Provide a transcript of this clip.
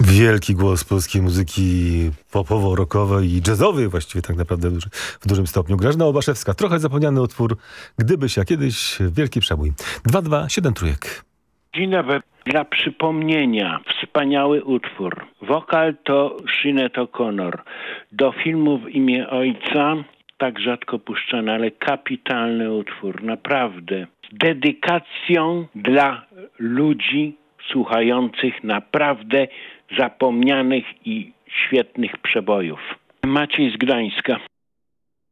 Wielki głos polskiej muzyki popowo-rockowej i jazzowej właściwie tak naprawdę w dużym stopniu. Grażyna Obaszewska, trochę zapomniany utwór Gdybyś ja kiedyś, wielki przebój. 227 trójek. Dzień dobry. Dla przypomnienia, wspaniały utwór. Wokal to Sinead O'Connor. Do filmu W imię ojca, tak rzadko puszczany, ale kapitalny utwór, naprawdę. Z dedykacją dla ludzi słuchających naprawdę zapomnianych i świetnych przebojów. Maciej z Gdańska.